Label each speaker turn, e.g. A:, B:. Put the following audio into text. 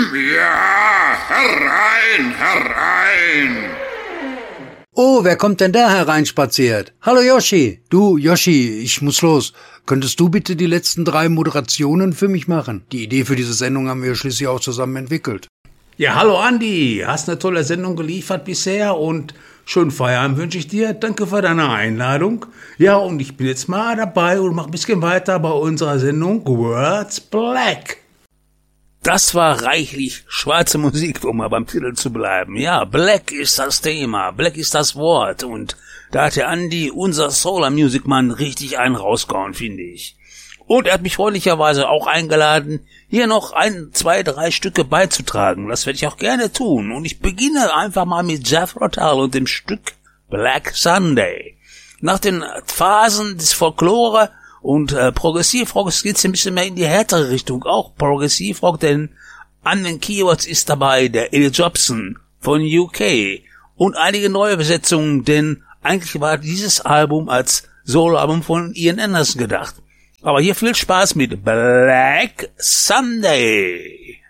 A: Ja, herein, herein.
B: Oh, wer kommt denn da hereinspaziert? Hallo Yoshi. Du, Yoshi, ich muss los. Könntest du bitte die letzten 3 Moderationen für mich machen? Die Idee für diese Sendung haben wir schließlich auch zusammen entwickelt.
C: Ja, hallo Andi. Hast eine tolle Sendung geliefert bisher und schönen Feierabend wünsche ich dir. Danke für deine Einladung. Ja, und ich bin jetzt mal dabei und mach ein bisschen weiter bei unserer Sendung Words Black. Das war reichlich schwarze Musik, um mal beim Titel zu bleiben. Ja, Black ist das Thema, Black ist das Wort und da hat der Andi, unser Solar Music Mann, richtig einen rausgehauen, finde ich. Und er hat mich freundlicherweise auch eingeladen, hier noch 1, 2, 3 Stücke beizutragen. Das werde ich auch gerne tun. Und ich beginne einfach mal mit Jethro Tull und dem Stück Black Sunday. Nach den Phasen des Folklore und Progressivrock geht's ein bisschen mehr in die härtere Richtung. Auch Progressivrock, denn an den Keywords ist dabei der Eddie Jobson von UK und einige neue Besetzungen, denn eigentlich war dieses Album als Soloalbum von Ian Anderson gedacht. Aber hier viel Spaß mit Black Sunday.